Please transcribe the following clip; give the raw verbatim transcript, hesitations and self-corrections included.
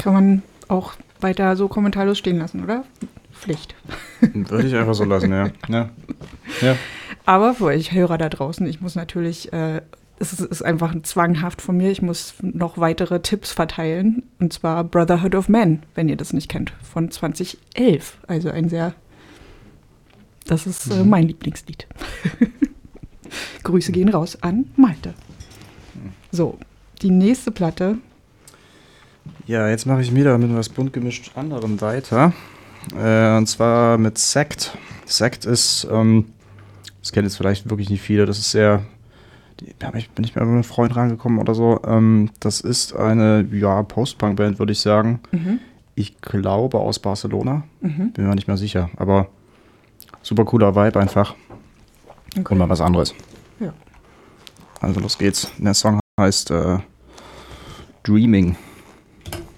Kann man auch weiter so kommentarlos stehen lassen, oder? Pflicht. Würde ich einfach so lassen, ja. ja. ja. Aber für euch Hörer da draußen, ich muss natürlich, äh, es ist, ist einfach zwanghaft von mir, ich muss noch weitere Tipps verteilen. Und zwar Brotherhood of Man, wenn ihr das nicht kennt, von zwanzig elf. Also ein sehr, das ist äh, mein Lieblingslied. Grüße gehen raus an Malte. So, die nächste Platte. Ja, jetzt mache ich wieder mit was bunt gemischt anderem weiter. Äh, und zwar mit Sect. Sect ist, ähm, das kennen jetzt vielleicht wirklich nicht viele, das ist sehr, da bin ich nicht mehr mit einem Freund rangekommen oder so. Ähm, das ist eine, ja, Post-Punk-Band, würde ich sagen. Mhm. Ich glaube aus Barcelona, mhm. bin mir nicht mehr sicher, aber super cooler Vibe einfach. Okay. Und mal was anderes. Ja. Also los geht's. Der Song heißt äh, Dreaming.